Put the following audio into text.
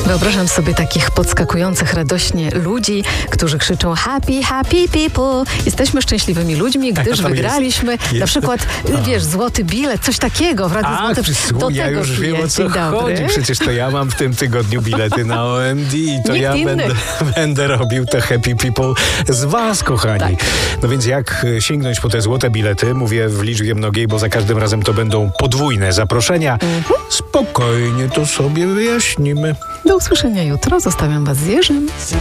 Wyobrażam sobie takich podskakujących radośnie ludzi, którzy krzyczą happy, happy people. Jesteśmy szczęśliwymi ludźmi, gdyż wygraliśmy na przykład, wiesz, złoty bilet, coś takiego w Radiu Złote. Ja już wiem, o co chodzi. Przecież to ja mam w tym tygodniu bilety na OMD i to Nikt ja będę robił te happy people z was, kochani. Tak. No więc jak sięgnąć po te złote bilety? Mówię w liczbie mnogiej, bo za każdym razem to będą podwójne zaproszenia. Spokojnie to sobie wyjaśnimy. Do usłyszenia jutro. Zostawiam was z Jerzym.